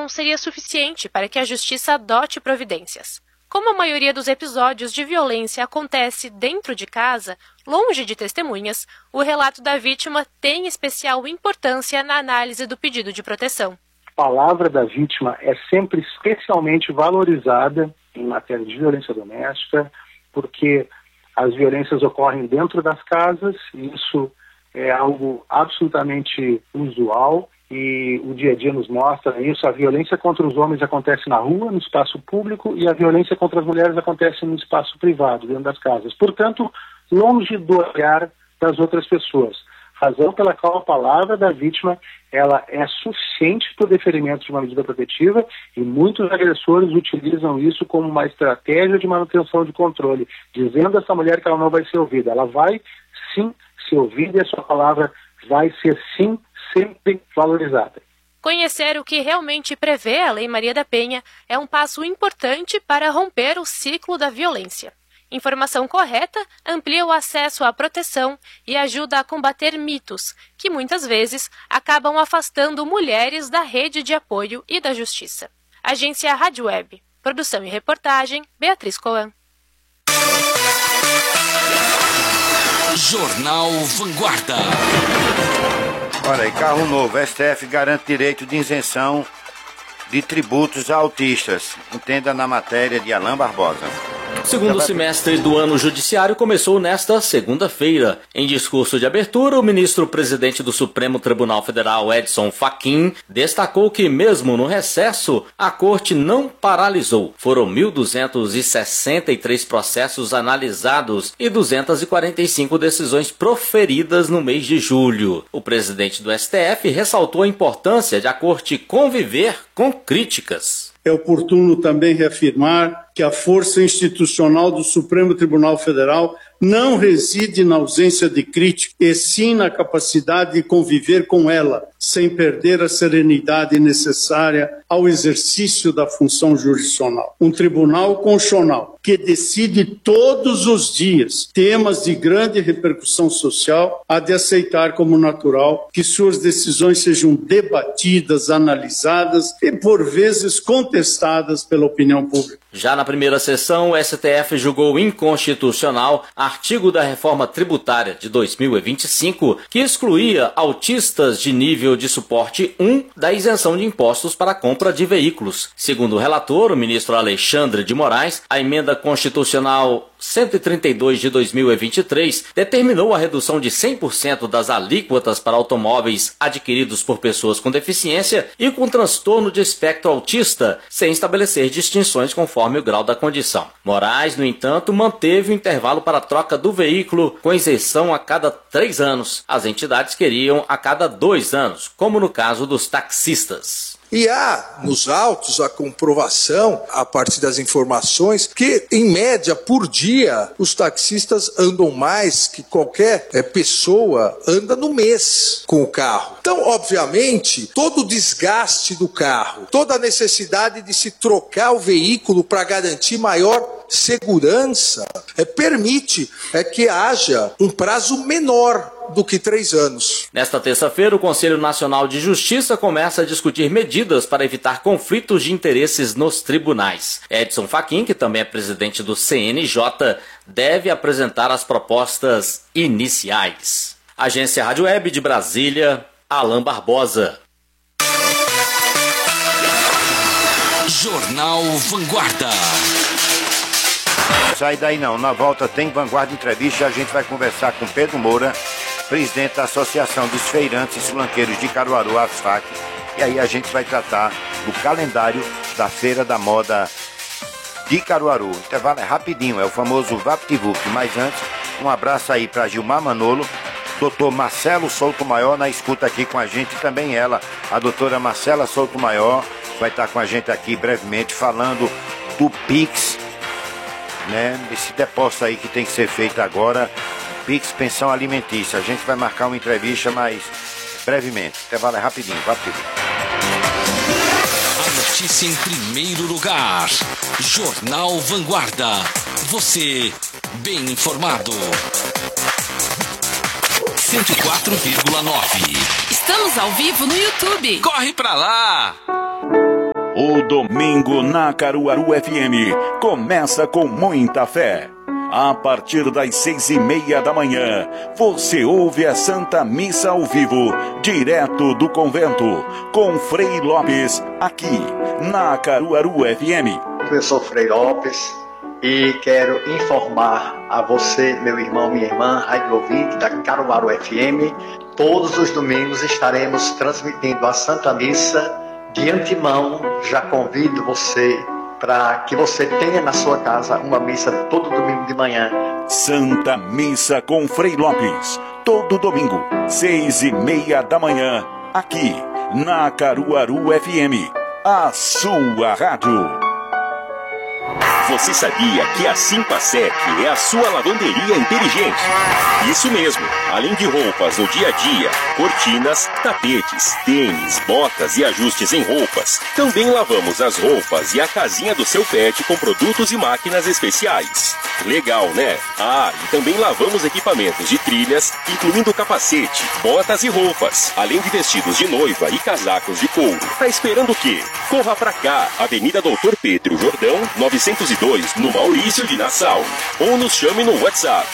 não seria suficiente para que a Justiça adote providências. Como a maioria dos episódios de violência acontece dentro de casa, longe de testemunhas, o relato da vítima tem especial importância na análise do pedido de proteção. A palavra da vítima é sempre especialmente valorizada em matéria de violência doméstica, porque as violências ocorrem dentro das casas, e isso é algo absolutamente usual, e o dia a dia nos mostra isso. A violência contra os homens acontece na rua, no espaço público, e a violência contra as mulheres acontece no espaço privado, dentro das casas. Portanto, longe do olhar das outras pessoas. Razão pela qual a palavra da vítima ela é suficiente para o deferimento de uma medida protetiva, e muitos agressores utilizam isso como uma estratégia de manutenção de controle, dizendo a essa mulher que ela não vai ser ouvida. Ela vai sim ser ouvida e a sua palavra vai ser sim sempre valorizada. Conhecer o que realmente prevê a Lei Maria da Penha é um passo importante para romper o ciclo da violência. Informação correta amplia o acesso à proteção e ajuda a combater mitos, que muitas vezes acabam afastando mulheres da rede de apoio e da justiça. Agência Rádio Web. Produção e reportagem, Beatriz Coan. Jornal Vanguarda. Olha aí, carro novo. STF garante direito de isenção de tributos a autistas. Entenda na matéria de Alain Barbosa. O segundo semestre do ano judiciário começou nesta segunda-feira. Em discurso de abertura, o ministro-presidente do Supremo Tribunal Federal, Edson Fachin, destacou que, mesmo no recesso, a corte não paralisou. Foram 1.263 processos analisados e 245 decisões proferidas no mês de julho. O presidente do STF ressaltou a importância de a corte conviver com críticas. É oportuno também reafirmar que a força institucional do Supremo Tribunal Federal não reside na ausência de crítica, e sim na capacidade de conviver com ela, sem perder a serenidade necessária ao exercício da função jurisdicional. Um tribunal constitucional que decide todos os dias temas de grande repercussão social há de aceitar como natural que suas decisões sejam debatidas, analisadas e, por vezes, contestadas pela opinião pública. Já na primeira sessão, o STF julgou inconstitucional artigo da reforma tributária de 2025 que excluía autistas de nível de suporte 1 da isenção de impostos para a compra de veículos. Segundo o relator, o ministro Alexandre de Moraes, a emenda constitucional 132 de 2023 determinou a redução de 100% das alíquotas para automóveis adquiridos por pessoas com deficiência e com transtorno de espectro autista, sem estabelecer distinções conforme o grau da condição. Moraes, no entanto, manteve o intervalo para a troca do veículo com isenção a cada 3 anos. As entidades queriam a cada 2 anos, como no caso dos taxistas. E há nos autos a comprovação, a partir das informações, que, em média, por dia, os taxistas andam mais que qualquer pessoa anda no mês com o carro. Então, obviamente, todo o desgaste do carro, toda a necessidade de se trocar o veículo para garantir maior segurança, permite que haja um prazo menor do que 3 anos. Nesta terça-feira, o Conselho Nacional de Justiça começa a discutir medidas para evitar conflitos de interesses nos tribunais. Edson Fachin, que também é presidente do CNJ, deve apresentar as propostas iniciais. Agência Rádio Web de Brasília, Alain Barbosa. Jornal Vanguarda. Sai daí não, na volta tem Vanguarda Entrevista, a gente vai conversar com Pedro Moura, presidente da Associação dos Feirantes e Sulanqueiros de Caruaru, ASFAC, e aí a gente vai tratar do calendário da Feira da Moda de Caruaru. O intervalo é rapidinho, é o famoso VaptVup, mas antes, um abraço aí para Gilmar Manolo, doutor Marcelo Souto Maior na escuta aqui com a gente, e também ela, a doutora Marcela Souto Maior, vai estar com a gente aqui brevemente falando do Pix, né, esse depósito aí que tem que ser feito agora, Pix Pensão Alimentícia. A gente vai marcar uma entrevista, mas brevemente. O intervalo é rapidinho, rápido. A notícia em primeiro lugar. Jornal Vanguarda. Você bem informado. 104,9. Estamos ao vivo no YouTube. Corre pra lá! O domingo na Caruaru FM começa com muita fé. A partir das 6:30 da manhã, você ouve a Santa Missa ao vivo, direto do convento, com Frei Lopes, aqui na Caruaru FM. Eu sou Frei Lopes e quero informar a você, meu irmão, minha irmã, rádio ouvinte da Caruaru FM. Todos os domingos estaremos transmitindo a Santa Missa. De antemão, já convido você para que você tenha na sua casa uma missa todo domingo de manhã. Santa Missa com Frei Lopes, todo domingo, 6:30 da manhã, aqui na Caruaru FM, a sua rádio. Você sabia que a Simpasec é a sua lavanderia inteligente? Isso mesmo, além de roupas no dia a dia, cortinas, tapetes, tênis, botas e ajustes em roupas, também lavamos as roupas e a casinha do seu pet com produtos e máquinas especiais. Legal, né? E também lavamos equipamentos de trilhas, incluindo capacete, botas e roupas, além de vestidos de noiva e casacos de couro. Tá esperando o quê? Corra pra cá, Avenida Doutor Pedro Jordão, 902, no Maurício de Nassau. Ou nos chame no WhatsApp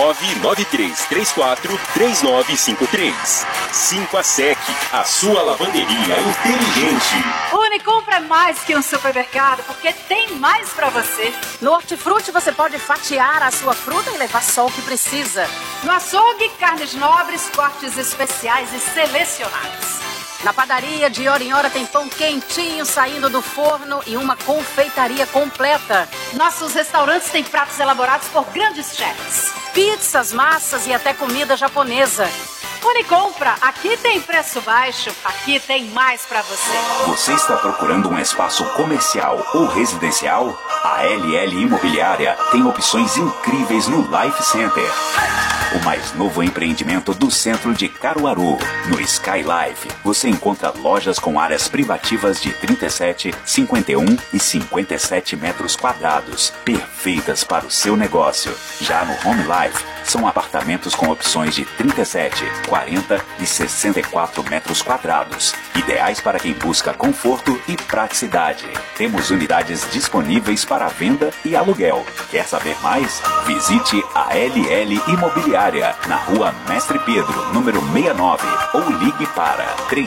993343953. Simpasec, a sua lavanderia inteligente. O Unicompra é mais que um supermercado, porque tem mais pra você. No Hortifruti você pode fatiar a sua fruta e levar só o que precisa. No açougue, carnes nobres, cortes especiais e selecionados. Na padaria, de hora em hora tem pão quentinho saindo do forno e uma confeitaria completa. Nossos restaurantes têm pratos elaborados por grandes chefs. Pizzas, massas e até comida japonesa. Unicompra, aqui tem preço baixo, aqui tem mais pra você. Você está procurando um espaço comercial ou residencial? A LL Imobiliária tem opções incríveis no Life Center. O mais novo empreendimento do centro de Caruaru. No Sky Life, você encontra lojas com áreas privativas de 37, 51 e 57 metros quadrados, perfeitas para o seu negócio. Já no Home Life, são apartamentos com opções de 37, 40 e 64 metros quadrados, ideais para quem busca conforto e praticidade. Temos unidades disponíveis para venda e aluguel. Quer saber mais? Visite a LL Imobiliária, na Rua Mestre Pedro, número 69, ou ligue para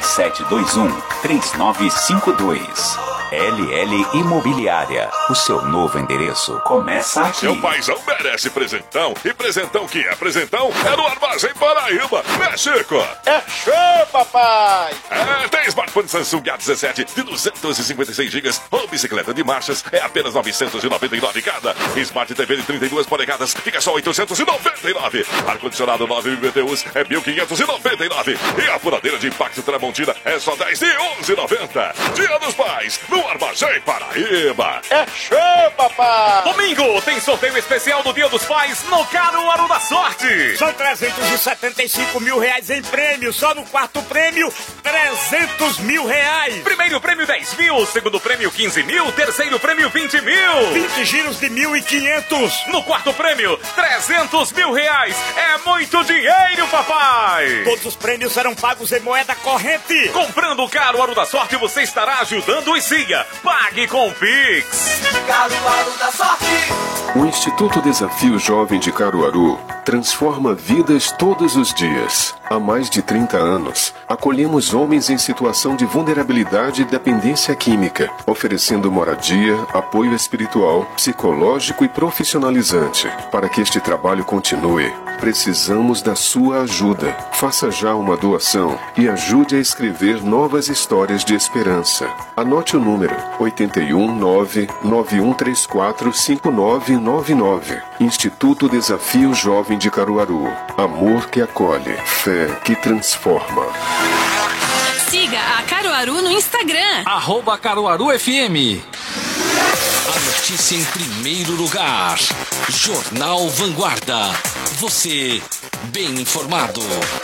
3721-3952. LL Imobiliária, o seu novo endereço começa aqui. Seu paizão merece presentão, e presentão que é presentão é no Armazém Paraíba, né, Chico? É show, papai! Tem smartphone Samsung A17 de 256 GB ou bicicleta de marchas, é apenas 999 cada. Smart TV de 32 polegadas, fica só 899. Ar-condicionado 9 BTUs é 1.599. E a furadeira de impacto Tramontina é só 10 de 11,90. Dia dos Pais, no Armazém Paraíba. É show, papai! Domingo tem sorteio especial do Dia dos Pais no Caruaru da Sorte. São 375 mil reais em prêmio. Só no quarto prêmio, 300 mil reais. Primeiro prêmio 10 mil, segundo prêmio 15 mil, terceiro prêmio 20 mil. 20 giros de 1.500. No quarto prêmio, 300 mil reais. É muito dinheiro, papai. Todos os prêmios serão pagos em moeda corrente. Comprando o Caruaru da Sorte, você estará ajudando o SIGA. Pague com o Pix. Caruaru da Sorte. O Instituto Desafio Jovem de Caruaru transforma vidas todos os dias. Há mais de 30 anos, acolhemos homens em situação de vulnerabilidade e dependência química, oferecendo moradia, apoio espiritual, psicológico e profissionalizante. Para que este trabalho continue, precisamos da sua ajuda. Faça já uma doação e ajude a escrever novas histórias de esperança. Anote o número 819-9134-5999. Instituto Desafio Jovem de Caruaru. Amor que acolhe, fé que transforma. Siga a Caruaru no Instagram. @CaruaruFM. A notícia em primeiro lugar. Jornal Vanguarda. Você bem informado.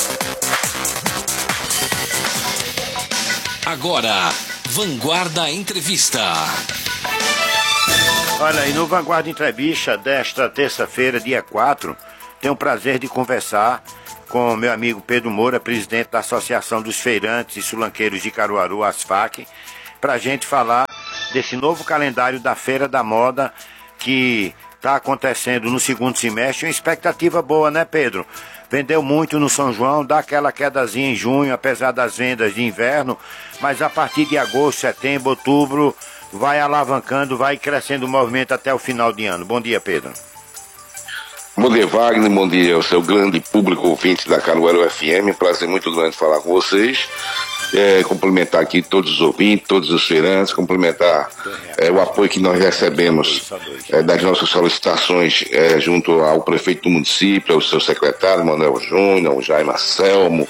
Agora, Vanguarda Entrevista. Olha, e no Vanguarda Entrevista desta terça-feira, dia 4, tenho o prazer de conversar com meu amigo Pedro Moura, presidente da Associação dos Feirantes e Sulanqueiros de Caruaru, ASFAC, para a gente falar desse novo calendário da Feira da Moda que está acontecendo no segundo semestre. Uma expectativa boa, né, Pedro? Vendeu muito no São João, dá aquela quedazinha em junho, apesar das vendas de inverno, mas a partir de agosto, setembro, outubro, vai alavancando, vai crescendo o movimento até o final de ano. Bom dia, Pedro. Bom dia, Wagner, bom dia ao seu grande público ouvinte da Caruaru FM, prazer muito grande falar com vocês. Cumprimentar aqui todos os ouvintes, todos os feirantes, cumprimentar o apoio que nós recebemos das nossas solicitações junto ao prefeito do município, ao seu secretário, Manuel Júnior, ao Jaime Anselmo,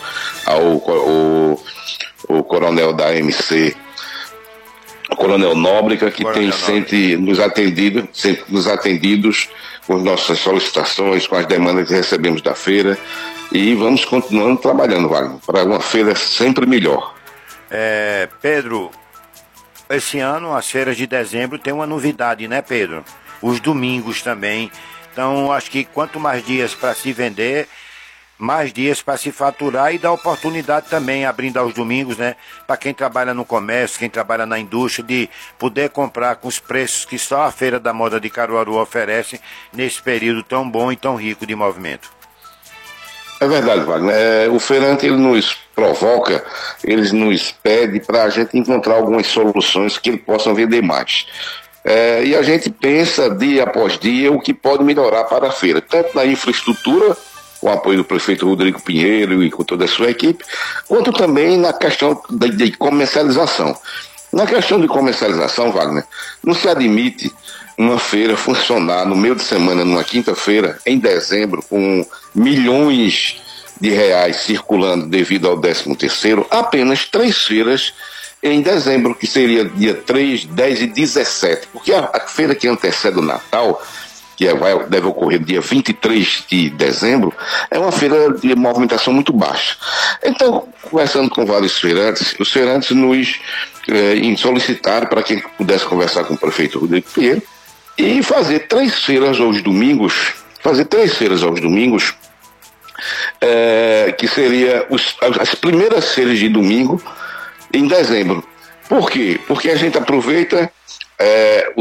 ao coronel da MC, o coronel Nóbrega, que tem sempre nos atendido com as nossas solicitações, com as demandas que recebemos da feira. E vamos continuando trabalhando, Wagner, para uma feira sempre melhor. Pedro, esse ano as feiras de dezembro tem uma novidade, né, Pedro? Os domingos também. Então, acho que quanto mais dias para se vender, mais dias para se faturar e dar oportunidade também, abrindo aos domingos, né? Para quem trabalha no comércio, quem trabalha na indústria, de poder comprar com os preços que só a Feira da Moda de Caruaru oferece nesse período tão bom e tão rico de movimento. É verdade, Wagner. O feirante, ele nos provoca, ele nos pede para a gente encontrar algumas soluções que ele possa vender mais. E a gente pensa dia após dia o que pode melhorar para a feira, tanto na infraestrutura, com o apoio do prefeito Rodrigo Pinheiro e com toda a sua equipe, quanto também na questão de comercialização. Na questão de comercialização, Wagner, não se admite uma feira funcionar no meio de semana, numa quinta-feira, em dezembro, com milhões de reais circulando devido ao 13º, apenas 3 feiras em dezembro, que seria dia 3, 10 e 17, porque a feira que antecede o Natal, que deve ocorrer dia 23 de dezembro, é uma feira de movimentação muito baixa. Então, conversando com vários feirantes, os feirantes nos solicitaram para quem pudesse conversar com o prefeito Rodrigo Pinheiro e fazer 3 feiras aos domingos, que seria as primeiras feiras de domingo em dezembro. Por quê? Porque a gente aproveita o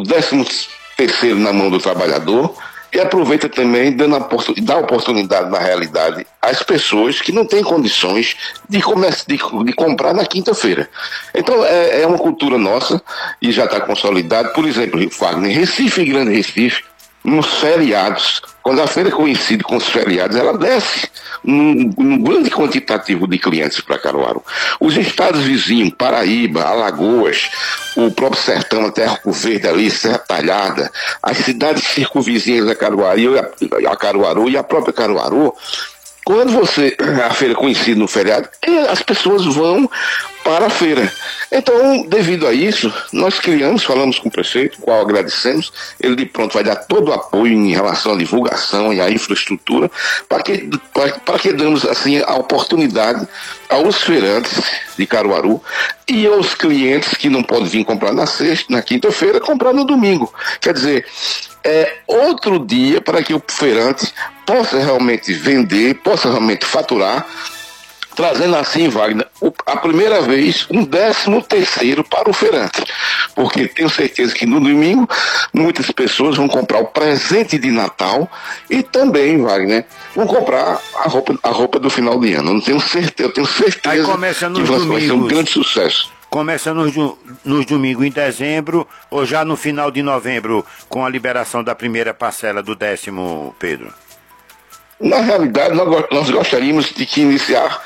13º na mão do trabalhador e aproveita também dá oportunidade, na realidade, às pessoas que não têm condições de comprar na quinta-feira. Então, é uma cultura nossa e já está consolidado. Por exemplo, Wagner, Recife e Grande Recife, nos feriados, quando a feira coincide com os feriados, ela desce um grande quantitativo de clientes para Caruaru. Os estados vizinhos, Paraíba, Alagoas, o próprio sertão, até Arco Verde ali, Serra Talhada, as cidades circunvizinhas a Caruaru e a própria Caruaru, quando a feira coincide no feriado, as pessoas vão para a feira. Então, devido a isso, nós falamos com o prefeito, qual agradecemos, ele de pronto vai dar todo o apoio em relação à divulgação e à infraestrutura, para que damos assim a oportunidade aos feirantes de Caruaru e aos clientes que não podem vir comprar na quinta-feira, comprar no domingo. Quer dizer, é outro dia para que o feirante possa realmente vender, possa realmente faturar, trazendo assim, Wagner, a primeira vez um 13º para o feirante, porque tenho certeza que no domingo muitas pessoas vão comprar o presente de Natal e também, Wagner, vão comprar a roupa do final de ano. Eu tenho certeza que vai ser um grande sucesso. Começa nos domingos em dezembro ou já no final de novembro com a liberação da primeira parcela do 10º, Pedro? Na realidade, nós gostaríamos de que iniciar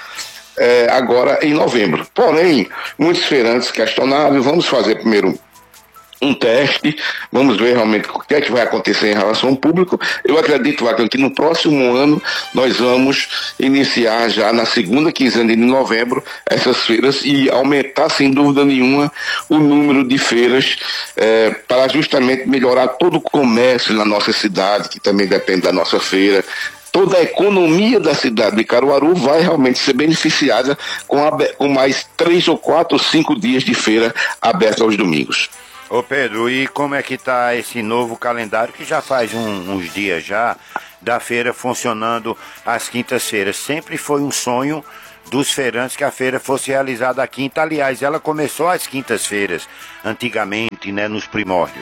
agora em novembro. Porém, muitos feirantes questionaram, vamos fazer primeiro um teste, vamos ver realmente o que é que vai acontecer em relação ao público. Eu acredito, Wagner, que no próximo ano nós vamos iniciar já na segunda quinzena de novembro essas feiras e aumentar sem dúvida nenhuma o número de feiras para justamente melhorar todo o comércio na nossa cidade, que também depende da nossa feira. Toda a economia da cidade de Caruaru vai realmente ser beneficiada com mais 3 ou 4 ou 5 dias de feira aberta aos domingos. Ô Pedro, e como é que está esse novo calendário que já faz uns dias já da feira funcionando às quintas-feiras? Sempre foi um sonho dos feirantes que a feira fosse realizada à quinta. Aliás, ela começou às quintas-feiras, antigamente, marketing, né, nos primórdios?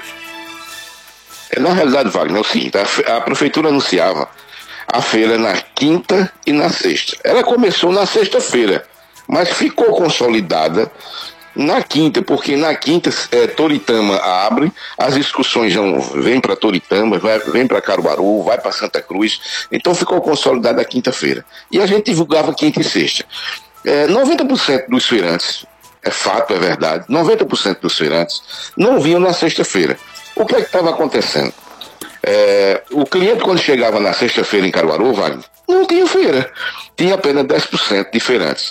Na realidade, Wagner, é o seguinte, a prefeitura anunciava a feira na quinta e na sexta. Ela começou na sexta-feira, mas ficou consolidada na quinta, porque na quinta Toritama abre, as excursões vêm para Toritama, vem para Caruaru, vai para Santa Cruz, então ficou consolidada a quinta-feira. E a gente divulgava quinta e sexta. 90% dos feirantes, é fato, é verdade, 90% dos feirantes não vinham na sexta-feira. O que é que estava acontecendo? O cliente, quando chegava na sexta-feira em Caruaru, Wagner, não tinha feira, tinha apenas 10% de feirantes.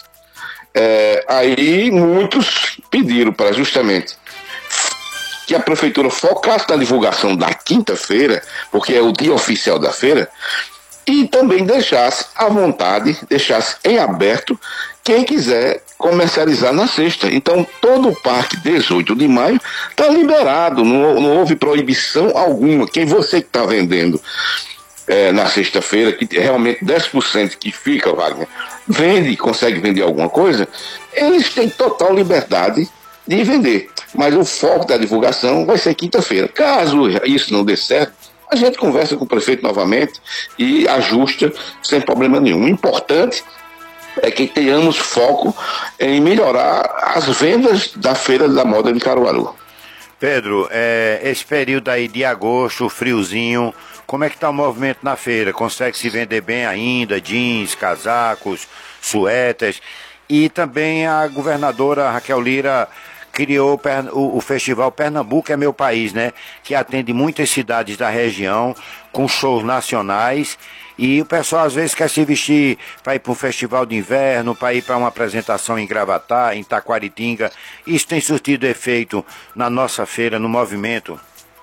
Aí muitos pediram para justamente que a prefeitura focasse na divulgação da quinta-feira, porque é o dia oficial da feira, e também deixasse à vontade, deixasse em aberto quem quiser comercializar na sexta. Então todo o parque 18 de maio está liberado, não houve proibição alguma. Quem você que está vendendo na sexta-feira, que realmente 10% que fica, Wagner, consegue vender alguma coisa, eles têm total liberdade de vender. Mas o foco da divulgação vai ser quinta-feira. Caso isso não dê certo, a gente conversa com o prefeito novamente e ajusta sem problema nenhum. O importante é que tenhamos foco em melhorar as vendas da Feira da Moda de Caruaru. Pedro, esse período aí de agosto, friozinho, como é que está o movimento na feira? Consegue se vender bem ainda? Jeans, casacos, suéteres? E também a governadora Raquel Lira criou o Festival Pernambuco é Meu País, né? Que atende muitas cidades da região, com shows nacionais. E o pessoal às vezes quer se vestir para ir para um festival de inverno, para ir para uma apresentação em Gravatá, em Taquaritinga. Isso tem surtido efeito na nossa feira, no movimento?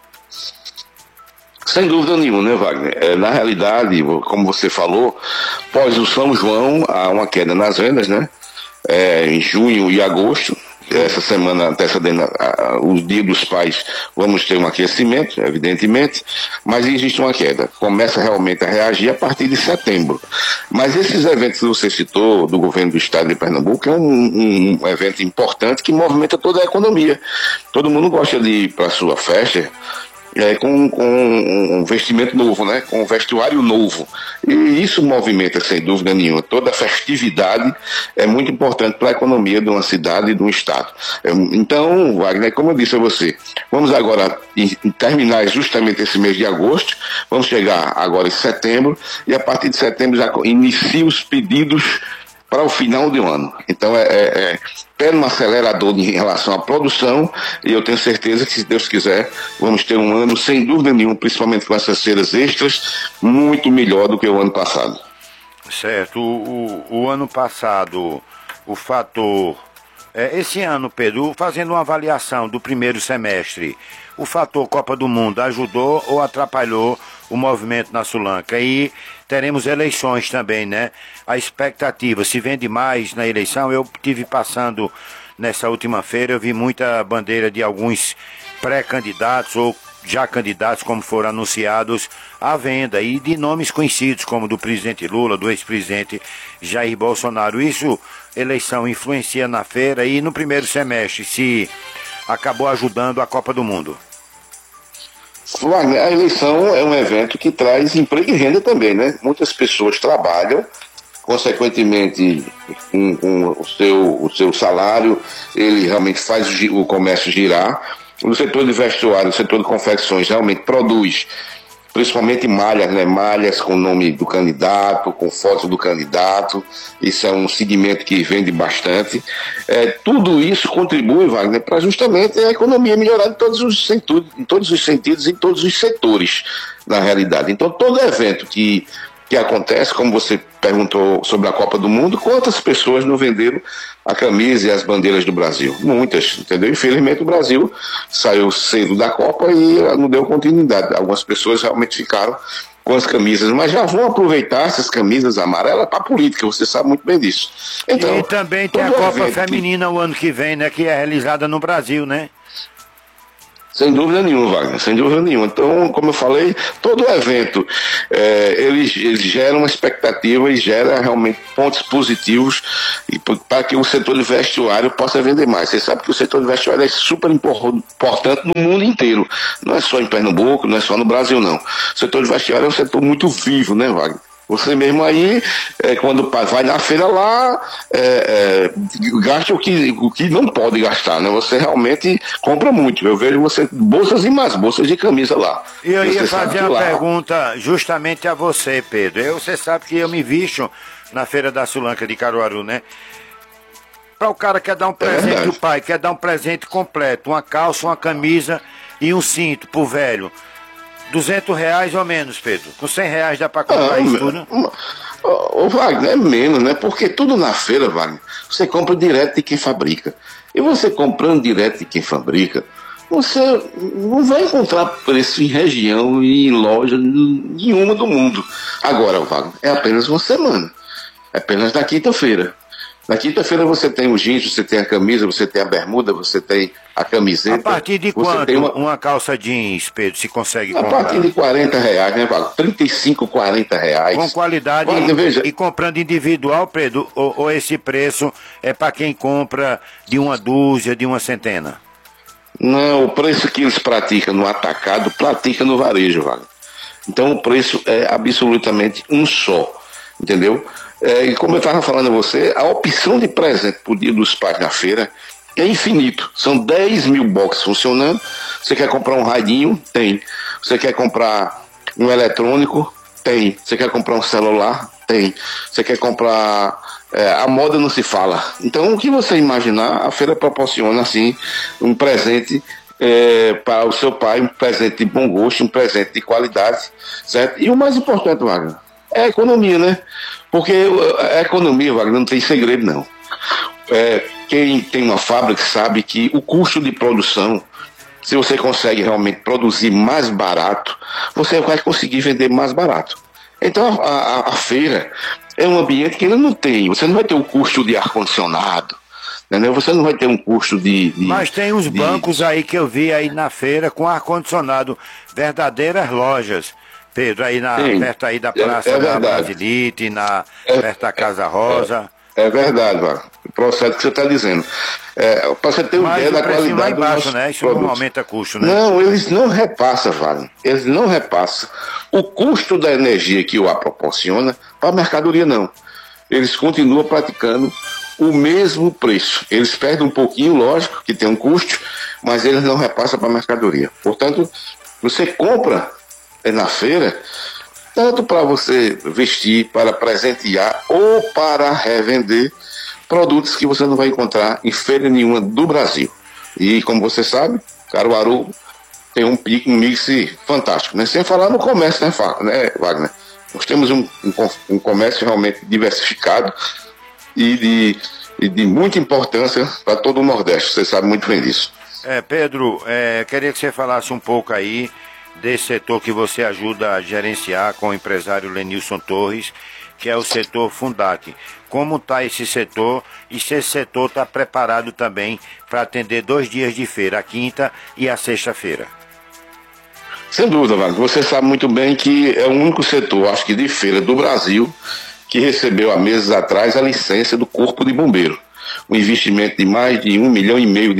Sem dúvida nenhuma, né, Wagner? Na realidade, como você falou, após o São João, há uma queda nas vendas, né? Em junho e agosto. Essa semana antecedendo o Dia dos Pais, vamos ter um aquecimento, evidentemente, mas existe uma queda. Começa realmente a reagir a partir de setembro. Mas esses eventos que você citou, do governo do estado de Pernambuco, é um evento importante que movimenta toda a economia. Todo mundo gosta de ir para a sua festa com um vestimento novo, né? Com um vestuário novo. E isso movimenta, sem dúvida nenhuma. Toda a festividade é muito importante para a economia de uma cidade e de um estado. Então, Wagner, como eu disse a você, vamos agora terminar justamente esse mês de agosto, vamos chegar agora em setembro, e a partir de setembro já inicia os pedidos para o final do ano. Então pé no acelerador em relação à produção, e eu tenho certeza que, se Deus quiser, vamos ter um ano, sem dúvida nenhuma, principalmente com essas feiras extras, muito melhor do que o ano passado. Certo. O ano passado, o fator... esse ano, Pedro, fazendo uma avaliação do primeiro semestre, o fator Copa do Mundo ajudou ou atrapalhou o movimento na Sulanca? E teremos eleições também, né? A expectativa, se vende mais na eleição. Eu tive passando nessa última feira, eu vi muita bandeira de alguns pré-candidatos ou já candidatos, como foram anunciados, à venda, e de nomes conhecidos, como do presidente Lula, do ex-presidente Jair Bolsonaro. Isso, eleição, influencia na feira, e no primeiro semestre, se acabou ajudando a Copa do Mundo? A eleição é um evento que traz emprego e renda também, né? Muitas pessoas trabalham, consequentemente, com o seu salário, ele realmente faz o comércio girar. No setor de vestuário, no setor de confecções, realmente produz, principalmente malhas, né? Malhas com o nome do candidato, com foto do candidato. Isso é um segmento que vende bastante. Tudo isso contribui, Wagner, para justamente a economia melhorar em todos os sentidos, em todos os setores, na realidade. Então, todo evento que acontece, como você perguntou sobre a Copa do Mundo, quantas pessoas não venderam a camisa e as bandeiras do Brasil? Muitas, entendeu? Infelizmente o Brasil saiu cedo da Copa e não deu continuidade. Algumas pessoas realmente ficaram com as camisas, mas já vão aproveitar essas camisas amarelas para a política, você sabe muito bem disso. Então, e também tem a Copa Feminina o ano que vem, né? Que é realizada no Brasil, né? Sem dúvida nenhuma, Wagner, sem dúvida nenhuma. Então, como eu falei, todo evento ele gera uma expectativa e gera realmente pontos positivos para que o setor de vestuário possa vender mais. Você sabe que o setor de vestuário é super importante no mundo inteiro, não é só em Pernambuco, não é só no Brasil, não. O setor de vestuário é um setor muito vivo, né, Wagner? Você mesmo aí, quando vai na feira lá, gasta o que não pode gastar, né? Você realmente compra muito. Eu vejo você, bolsas e mais bolsas de camisa lá. E eu ia fazer uma pergunta justamente a você, Pedro. Você sabe que eu me visto na Feira da Sulanca de Caruaru, né? Para o cara que quer dar um presente, o pai quer dar um presente completo, uma calça, uma camisa e um cinto pro velho. R$200 ou menos, Pedro? Com R$100 dá para comprar isso tudo? Ô Wagner, é menos, né? Porque tudo na feira, Wagner, você compra direto de quem fabrica. E você comprando direto de quem fabrica, você não vai encontrar preço em região e em loja nenhuma do mundo. Agora, Wagner, é apenas uma semana. É apenas na quinta-feira. Na quinta-feira você tem o jeans, você tem a camisa, você tem a bermuda, você tem a camiseta. A partir de quanto uma calça jeans, Pedro, se consegue comprar? A partir de R$40, né, Wagner? 35, R$40. Com qualidade. Wagner, veja. E comprando individual, Pedro, ou esse preço é para quem compra de uma dúzia, de uma centena? Não, o preço que eles praticam no atacado, pratica no varejo, Wagner. Então o preço é absolutamente um só, entendeu? E como eu estava falando a você, a opção de presente para o Dia dos Pais na feira é infinito. São 10 mil boxes funcionando. Você quer comprar um radinho? Tem. Você quer comprar um eletrônico? Tem. Você quer comprar um celular? Tem. Você quer comprar... a moda não se fala. Então, o que você imaginar, a feira proporciona, assim, um presente para o seu pai, um presente de bom gosto, um presente de qualidade, certo? E o mais importante, Wagner, é a economia, né? Porque a economia, Wagner, não tem segredo, não. Quem tem uma fábrica sabe que o custo de produção, se você consegue realmente produzir mais barato, você vai conseguir vender mais barato. Então, a feira é um ambiente que ele não tem. Você não vai ter o custo de ar-condicionado, entendeu? Você não vai ter um custo de Mas tem uns bancos aí que eu vi aí na feira com ar-condicionado, verdadeiras lojas. Pedro, aí perto aí da Praça da Brasilite, perto da Casa Rosa. É verdade, Wagner. O processo que você está dizendo. Para você ter uma ideia da qualidade lá embaixo, né? Isso não aumenta custo, né? Não, eles não repassam, Wagner. Eles não repassam o custo da energia que o ar proporciona para a mercadoria, não. Eles continuam praticando o mesmo preço. Eles perdem um pouquinho, lógico, que tem um custo, mas eles não repassam para a mercadoria. Portanto, você compra na feira, tanto para você vestir, para presentear ou para revender produtos que você não vai encontrar em feira nenhuma do Brasil. E como você sabe, Caruaru tem um mix fantástico, né? Sem falar no comércio, né, Wagner? Nós temos um comércio realmente diversificado e de muita importância para todo o Nordeste, você sabe muito bem disso. Pedro, queria que você falasse um pouco aí desse setor que você ajuda a gerenciar com o empresário Lenilson Torres, que é o setor Fundac. Como está esse setor e se esse setor está preparado também para atender 2 dias de feira, a quinta e a sexta-feira? Sem dúvida, Wagner. Você sabe muito bem que é o único setor, acho que de feira do Brasil, que recebeu há meses atrás a licença do Corpo de Bombeiro. Um investimento de mais de R$1,5 milhão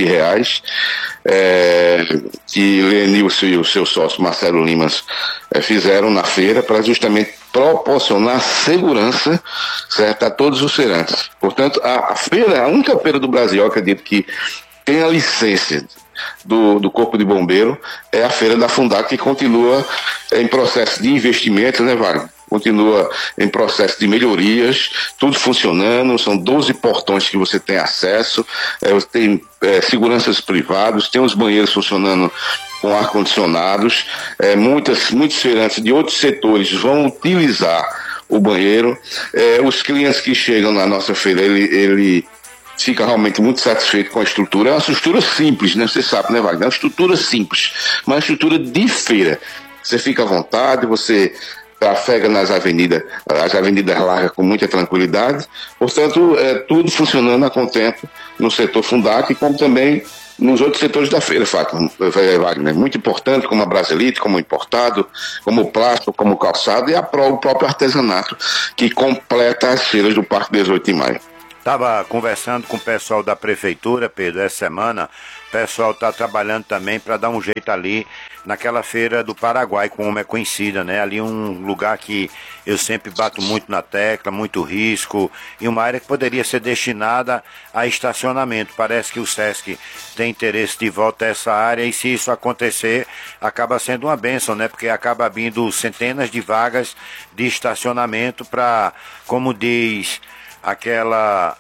que Lenilson e o seu sócio Marcelo Limas fizeram na feira para justamente proporcionar segurança, certo, a todos os feirantes. Portanto, a feira, a única feira do Brasil, eu acredito que tem a licença do Corpo de Bombeiro, é a feira da Fundac, que continua em processo de investimento, né, Wagner? Continua em processo de melhorias, tudo funcionando, são 12 portões que você tem acesso, tem seguranças privados, tem os banheiros funcionando com ar-condicionados, muitos feirantes de outros setores vão utilizar o banheiro, os clientes que chegam na nossa feira, ele fica realmente muito satisfeito com a estrutura. É uma estrutura simples, né? Você sabe, né, Wagner? É uma estrutura simples, mas uma estrutura de feira. Você fica à vontade, você trafega nas avenidas, as avenidas largas com muita tranquilidade. Portanto, tudo funcionando a contento no setor Fundac, como também nos outros setores da feira, Wagner. Muito importante, como a Brasilite, como o importado, como o plástico, como o calçado e o próprio artesanato, que completa as feiras do Parque 18 de Maio. Estava conversando com o pessoal da prefeitura, Pedro, essa semana. O pessoal está trabalhando também para dar um jeito ali naquela feira do Paraguai, como é conhecida, né? Ali um lugar que eu sempre bato muito na tecla, muito risco, e uma área que poderia ser destinada a estacionamento. Parece que o Sesc tem interesse de volta a essa área, e se isso acontecer, acaba sendo uma bênção, né? Porque acaba abrindo centenas de vagas de estacionamento para, como diz aquela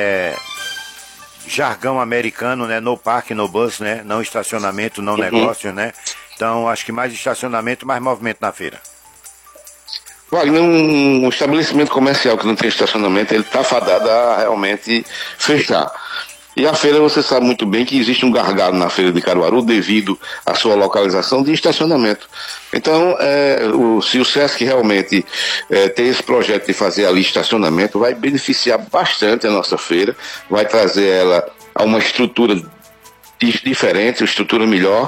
jargão americano, né? No parque, no bus, né? Não estacionamento, não negócio, né? Então, acho que mais estacionamento, mais movimento na feira. Wagner, um estabelecimento comercial que não tem estacionamento, ele está fadado a realmente fechar. E a feira, você sabe muito bem que existe um gargalo na feira de Caruaru devido à sua localização de estacionamento. Então, se o Sesc realmente tem esse projeto de fazer ali estacionamento, vai beneficiar bastante a nossa feira, vai trazer ela a uma estrutura diferente, uma estrutura melhor.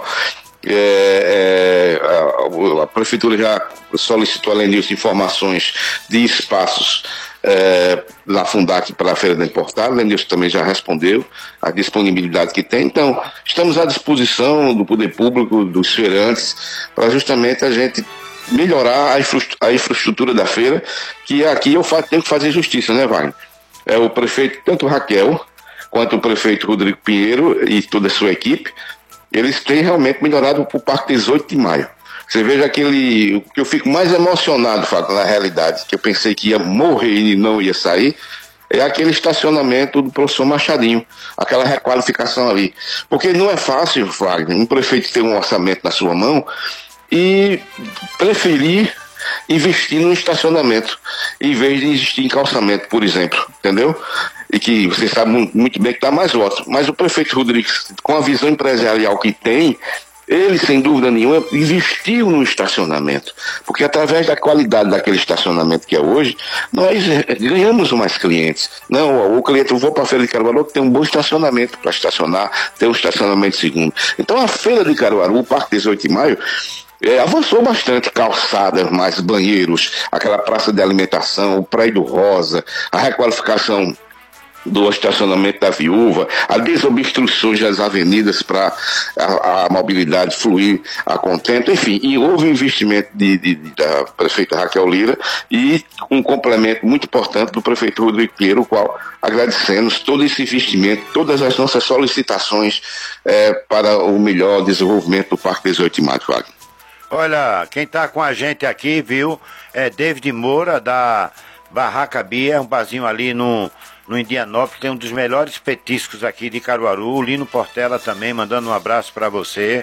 A prefeitura já solicitou, além disso, informações de espaços na Fundac para a Feira da Importada. Além disso, também já respondeu a disponibilidade que tem. Então, estamos à disposição do poder público, dos feirantes, para justamente a gente melhorar a infraestrutura da feira, que aqui eu tenho que fazer justiça, né, Wagner? O prefeito, tanto Raquel quanto o prefeito Rodrigo Pinheiro e toda a sua equipe, eles têm realmente melhorado o Parque 18 de Maio. Você veja o que eu fico mais emocionado, Fábio, na realidade, que eu pensei que ia morrer e não ia sair, é aquele estacionamento do professor Machadinho, aquela requalificação ali. Porque não é fácil, Wagner, um prefeito ter um orçamento na sua mão e preferir investir no estacionamento, em vez de investir em calçamento, por exemplo, entendeu? E que você sabe muito bem que está mais ótimo. Mas o prefeito Rodrigues, com a visão empresarial que tem, ele, sem dúvida nenhuma, investiu no estacionamento. Porque através da qualidade daquele estacionamento que é hoje, nós ganhamos mais clientes. Não, o cliente, eu vou para a Feira de Caruaru que tem um bom estacionamento para estacionar, tem um estacionamento segundo. Então a Feira de Caruaru, o Parque 18 de Maio, avançou bastante, calçadas, mais banheiros, aquela praça de alimentação, o Prédio Rosa, a requalificação do estacionamento da Viúva, a desobstruções das avenidas para a mobilidade fluir a contento, enfim, e houve um investimento da prefeita Raquel Lira e um complemento muito importante do prefeito Rodrigo Pinheiro, o qual agradecemos todo esse investimento, todas as nossas solicitações para o melhor desenvolvimento do Parque 18 de Maio. Olha, quem está com a gente aqui, viu, é David Moura, da Barraca Bia, um barzinho ali no Indianópolis, tem um dos melhores petiscos aqui de Caruaru. O Lino Portela também, mandando um abraço para você.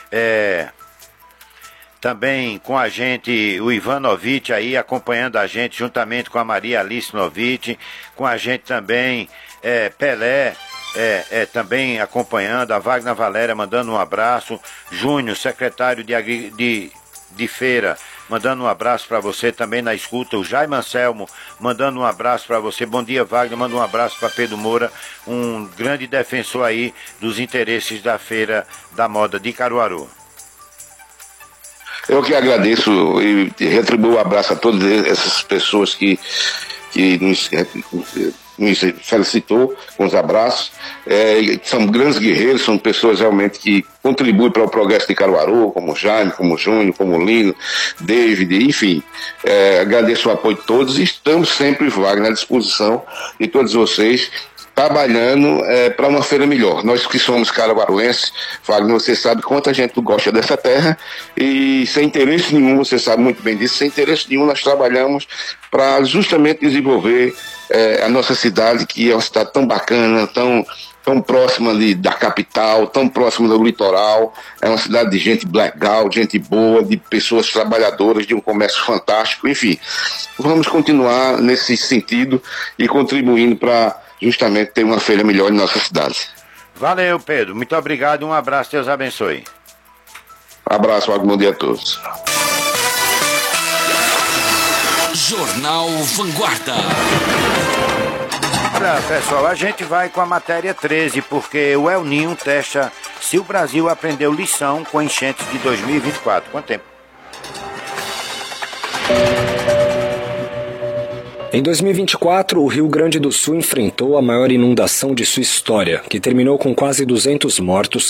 Também com a gente o Ivan Novitch aí, acompanhando a gente, juntamente com a Maria Alice Novitch. Com a gente também Pelé, também acompanhando, a Wagner Valéria mandando um abraço. Júnior, secretário de feira, mandando um abraço para você também na escuta. O Jaime Anselmo mandando um abraço para você. Bom dia, Wagner. Manda um abraço para Pedro Moura, um grande defensor aí dos interesses da Feira da Moda de Caruaru. Eu que agradeço e retribuo um abraço a todas essas pessoas que nos felicitou com os abraços. São grandes guerreiros, são pessoas realmente que contribuem para o progresso de Caruaru, como o Jaime, como o Júnior, como o Lino, David, enfim. Agradeço o apoio de todos e estamos sempre, Wagner, à disposição de todos vocês, trabalhando para uma feira melhor. Nós que somos caruaruenses, Wagner, você sabe quanta gente gosta dessa terra e sem interesse nenhum, você sabe muito bem disso, sem interesse nenhum nós trabalhamos para justamente desenvolver a nossa cidade, que é uma cidade tão bacana, tão próxima da capital, tão próxima do litoral. É uma cidade de gente legal, gente boa, de pessoas trabalhadoras, de um comércio fantástico, enfim. Vamos continuar nesse sentido e contribuindo para justamente ter uma feira melhor em nossa cidade. Valeu, Pedro. Muito obrigado e um abraço. Deus abençoe. Abraço, bom dia a todos. Jornal Vanguarda. Agora, pessoal, a gente vai com a matéria 13, porque o El Niño testa se o Brasil aprendeu lição com enchentes de 2024. Quanto tempo? Em 2024, o Rio Grande do Sul enfrentou a maior inundação de sua história, que terminou com quase 200 mortos,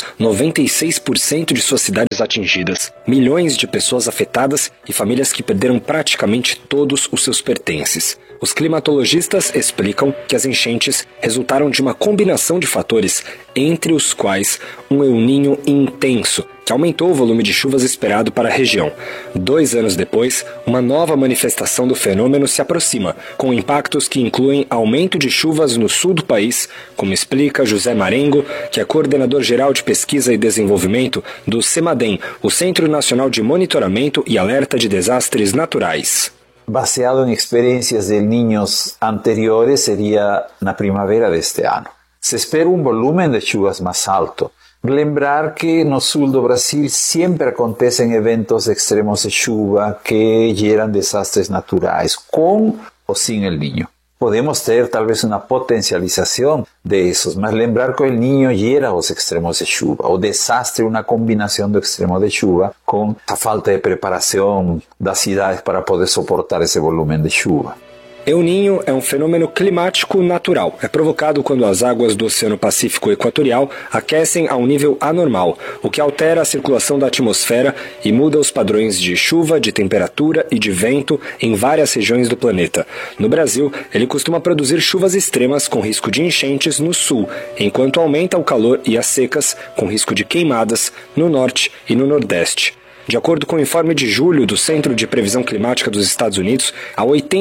96% de suas cidades atingidas, milhões de pessoas afetadas e famílias que perderam praticamente todos os seus pertences. Os climatologistas explicam que as enchentes resultaram de uma combinação de fatores, entre os quais um El Niño intenso, que aumentou o volume de chuvas esperado para a região. 2 anos depois, uma nova manifestação do fenômeno se aproxima, com impactos que incluem aumento de chuvas no sul do país, como explica José Marengo, que é coordenador geral de pesquisa e desenvolvimento do CEMADEM, o Centro Nacional de Monitoramento e Alerta de Desastres Naturais. Baseado en experiencias de niños anteriores, sería na primavera deste ano. Se espera um volumen de chuvas mais alto. Lembrar que no sul do Brasil sempre acontecem eventos extremos de chuva que geram desastres naturais, com ou sem El Niño. Podemos ter talvez uma potencialização desses, mas lembrar que o El Niño gera os extremos de chuva. O desastre é uma combinação do extremo de chuva com a falta de preparação das cidades para poder suportar esse volume de chuva. El Niño é um fenômeno climático natural. É provocado quando as águas do Oceano Pacífico Equatorial aquecem a um nível anormal, o que altera a circulação da atmosfera e muda os padrões de chuva, de temperatura e de vento em várias regiões do planeta. No Brasil, ele costuma produzir chuvas extremas com risco de enchentes no sul, enquanto aumenta o calor e as secas com risco de queimadas no norte e no nordeste. De acordo com o informe de julho do Centro de Previsão Climática dos Estados Unidos, há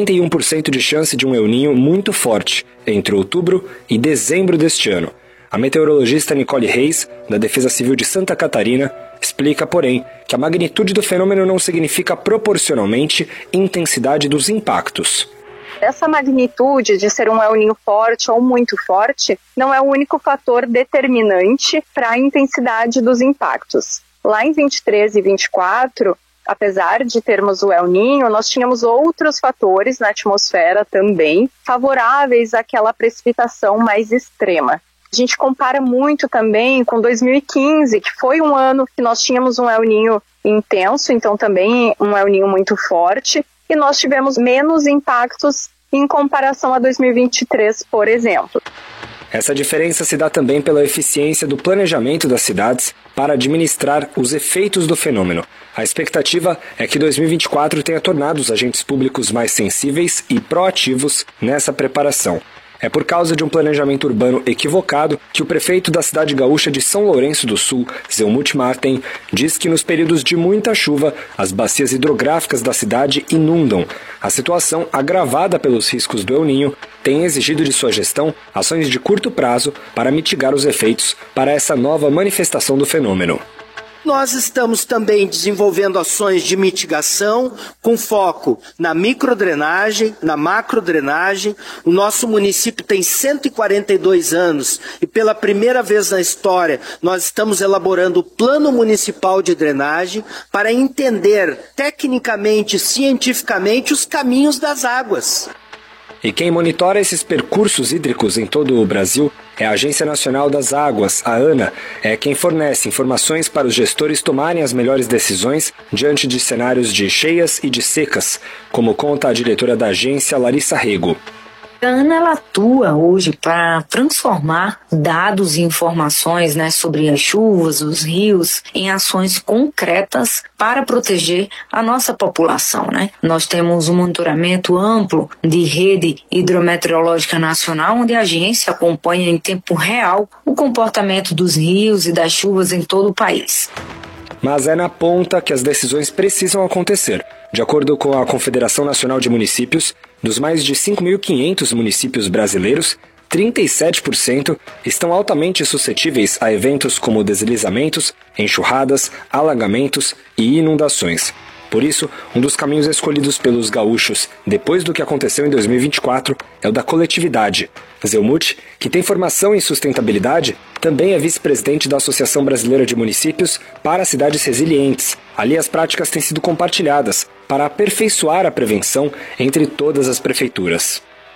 81% de chance de um El Niño muito forte entre outubro e dezembro deste ano. A meteorologista Nicole Reis, da Defesa Civil de Santa Catarina, explica, porém, que a magnitude do fenômeno não significa proporcionalmente intensidade dos impactos. Essa magnitude de ser um El Niño forte ou muito forte não é o único fator determinante para a intensidade dos impactos. Lá em 23 e 24, apesar de termos o El Niño, nós tínhamos outros fatores na atmosfera também favoráveis àquela precipitação mais extrema. A gente compara muito também com 2015, que foi um ano que nós tínhamos um El Niño intenso, então também um El Niño muito forte, e nós tivemos menos impactos em comparação a 2023, por exemplo. Essa diferença se dá também pela eficiência do planejamento das cidades para administrar os efeitos do fenômeno. A expectativa é que 2024 tenha tornado os agentes públicos mais sensíveis e proativos nessa preparação. É por causa de um planejamento urbano equivocado que o prefeito da cidade gaúcha de São Lourenço do Sul, Zelmut Marten, diz que nos períodos de muita chuva, as bacias hidrográficas da cidade inundam. A situação, agravada pelos riscos do El Niño, tem exigido de sua gestão ações de curto prazo para mitigar os efeitos para essa nova manifestação do fenômeno. Nós estamos também desenvolvendo ações de mitigação com foco na microdrenagem, na macrodrenagem. O nosso município tem 142 anos e pela primeira vez na história nós estamos elaborando o Plano Municipal de Drenagem para entender tecnicamente, cientificamente os caminhos das águas. E quem monitora esses percursos hídricos em todo o Brasil é a Agência Nacional das Águas, a ANA. É quem fornece informações para os gestores tomarem as melhores decisões diante de cenários de cheias e de secas, como conta a diretora da agência, Larissa Rego. A ANA ela atua hoje para transformar dados e informações, sobre as chuvas, os rios, em ações concretas para proteger a nossa população. Nós temos um monitoramento amplo de rede hidrometeorológica nacional, onde a agência acompanha em tempo real o comportamento dos rios e das chuvas em todo o país. Mas é na ponta que as decisões precisam acontecer. De acordo com a Confederação Nacional de Municípios, dos mais de 5.500 municípios brasileiros, 37% estão altamente suscetíveis a eventos como deslizamentos, enxurradas, alagamentos e inundações. Por isso, um dos caminhos escolhidos pelos gaúchos depois do que aconteceu em 2024 é o da coletividade. Zelmut, que tem formação em sustentabilidade, também é vice-presidente da Associação Brasileira de Municípios para Cidades Resilientes. Ali as práticas têm sido compartilhadas para aperfeiçoar a prevenção entre todas as prefeituras.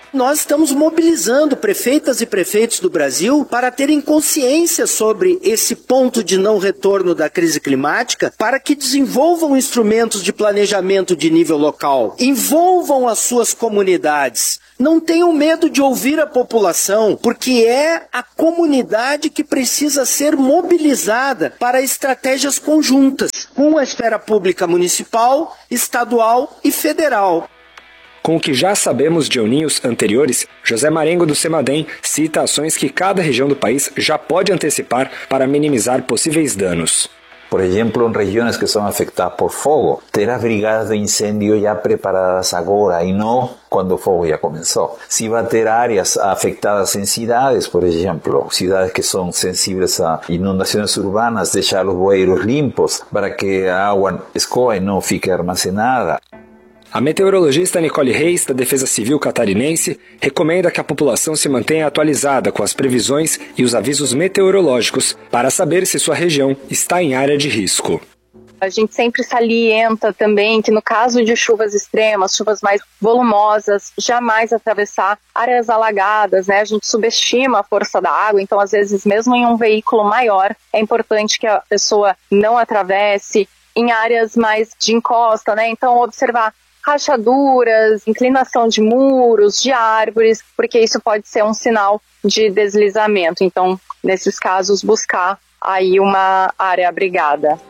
Nós estamos mobilizando prefeitas e prefeitos do Brasil para terem consciência sobre esse ponto de não retorno da crise climática, para que desenvolvam instrumentos de planejamento de nível local, envolvam as suas comunidades. Não tenham medo de ouvir a população, porque é a comunidade que precisa ser mobilizada para estratégias conjuntas com a esfera pública municipal, estadual e federal. Com o que já sabemos de El Niños anteriores, José Marengo do Semadem cita ações que cada região do país já pode antecipar para minimizar possíveis danos. Por ejemplo, en regiones que son afectadas por fuego, ter as brigadas de incendio ya preparadas agora y no cuando el fuego ya comenzó. Si va a ter áreas afectadas en ciudades, por ejemplo, ciudades que son sensibles a inundaciones urbanas, deixar los bueiros limpos para que a agua escoa y no fique armazenada. A meteorologista Nicole Reis, da Defesa Civil Catarinense, recomenda que a população se mantenha atualizada com as previsões e os avisos meteorológicos para saber se sua região está em área de risco. A gente sempre salienta também que no caso de chuvas extremas, chuvas mais volumosas, jamais atravessar áreas alagadas, né? A gente subestima a força da água, então às vezes mesmo em um veículo maior, é importante que a pessoa não atravesse em áreas mais de encosta, né? Então observar rachaduras, inclinação de muros, de árvores, porque isso pode ser um sinal de deslizamento. Então, nesses casos, buscar aí uma área abrigada.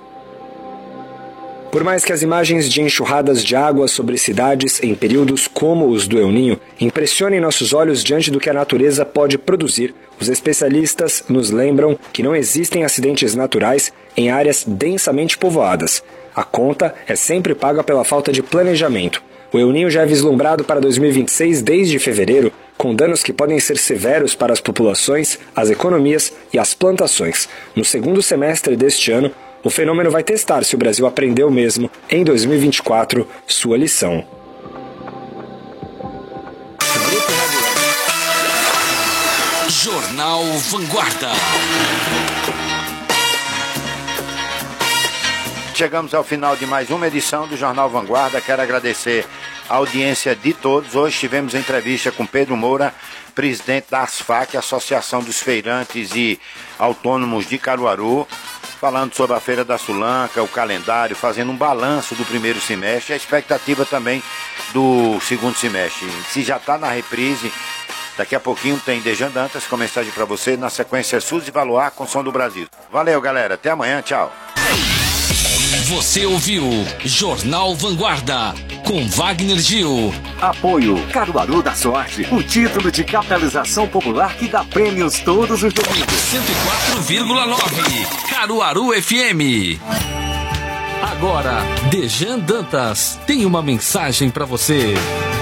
Por mais que as imagens de enxurradas de água sobre cidades em períodos como os do El Niño impressionem nossos olhos diante do que a natureza pode produzir, os especialistas nos lembram que não existem acidentes naturais em áreas densamente povoadas. A conta é sempre paga pela falta de planejamento. O El Niño já é vislumbrado para 2026 desde fevereiro, com danos que podem ser severos para as populações, as economias e as plantações. No segundo semestre deste ano, o fenômeno vai testar se o Brasil aprendeu mesmo, em 2024, sua lição. Jornal Vanguarda. Chegamos ao final de mais uma edição do Jornal Vanguarda. Quero agradecer a audiência de todos. Hoje tivemos entrevista com Pedro Moura, presidente da ASFAC, Associação dos Feirantes e Autônomos de Caruaru, falando sobre a Feira da Sulanca, o calendário, fazendo um balanço do primeiro semestre e a expectativa também do segundo semestre. Se já está na reprise, daqui a pouquinho tem Dejan Dantas com mensagem para você, na sequência Suzy Valoar com Som do Brasil. Valeu, galera. Até amanhã. Tchau. Você ouviu Jornal Vanguarda com Wagner Gil. Apoio Caruaru da Sorte, o título de capitalização popular que dá prêmios todos os domingos. 104,9 Caruaru FM. Agora, Dejan Dantas tem uma mensagem para você.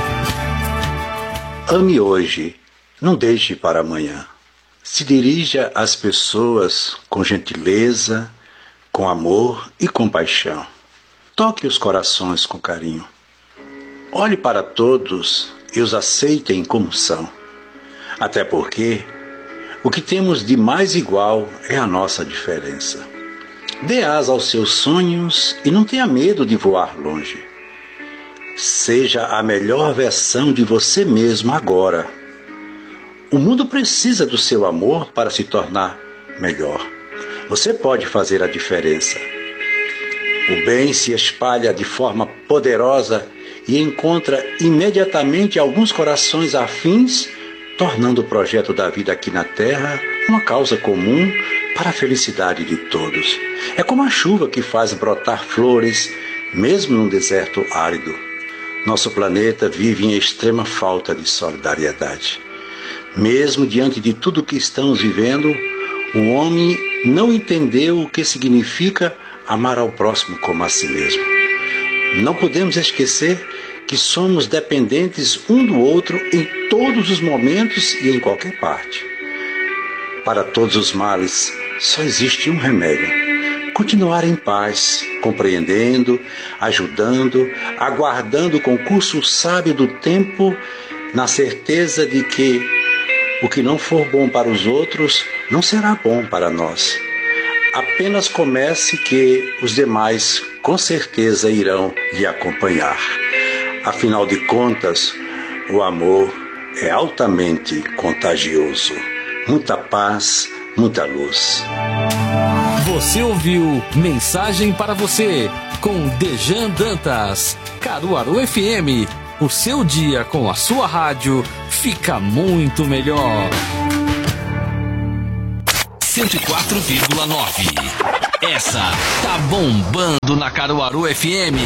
Ame hoje, não deixe para amanhã. Se dirija às pessoas com gentileza, com amor e compaixão. Toque os corações com carinho. Olhe para todos e os aceitem como são. Até porque o que temos de mais igual é a nossa diferença. Dê asa aos seus sonhos e não tenha medo de voar longe. Seja a melhor versão de você mesmo agora. O mundo precisa do seu amor para se tornar melhor. Você pode fazer a diferença. O bem se espalha de forma poderosa e encontra imediatamente alguns corações afins, tornando o projeto da vida aqui na Terra uma causa comum para a felicidade de todos. É como a chuva que faz brotar flores, mesmo num deserto árido. Nosso planeta vive em extrema falta de solidariedade. Mesmo diante de tudo que estamos vivendo, o homem não entendeu o que significa amar ao próximo como a si mesmo. Não podemos esquecer que somos dependentes um do outro em todos os momentos e em qualquer parte. Para todos os males, só existe um remédio: continuar em paz, compreendendo, ajudando, aguardando o concurso sábio do tempo, na certeza de que o que não for bom para os outros não será bom para nós. Apenas comece que os demais com certeza irão lhe acompanhar. Afinal de contas, o amor é altamente contagioso. Muita paz, muita luz. Você ouviu Mensagem para Você, com Dejan Dantas, Caruaru FM. O seu dia com a sua rádio fica muito melhor. 104,9. Essa tá bombando na Caruaru FM.